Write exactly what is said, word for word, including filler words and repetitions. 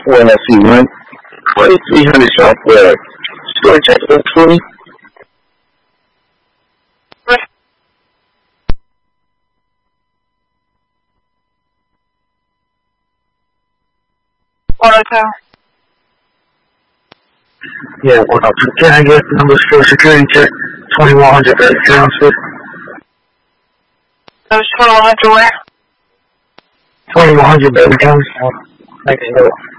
one S E one, twenty-three hundred software. Store check twenty. one oh two. Yeah, one oh two. Can I get numbers for security check? twenty-one hundred Township. That was twenty-one hundred where? twenty-one hundred Township. Thank you.